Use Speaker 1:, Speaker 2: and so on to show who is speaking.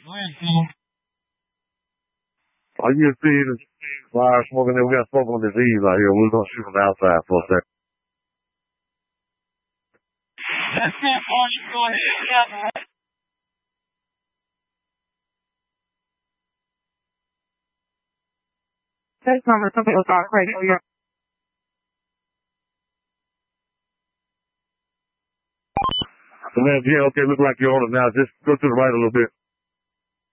Speaker 1: All you see is fire smoking, and we got smoking disease out here. We're going to shoot from the outside for a second.
Speaker 2: That's it, boy. You go ahead. Yeah. Text number, something was on radio. Yeah.
Speaker 1: So, man, yeah, okay, look like you're on it now. Just go to the right a little bit.